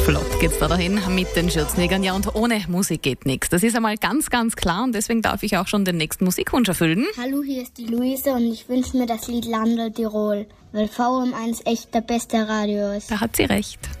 Flott geht's da dahin mit den Schürzenjägern. Ja, und ohne Musik geht nichts. Das ist einmal ganz, ganz klar und deswegen darf ich auch schon den nächsten Musikwunsch erfüllen. Hallo, hier ist die Luise und ich wünsche mir das Lied Landl Tirol, weil VM1 echt der beste Radio ist. Da hat sie recht.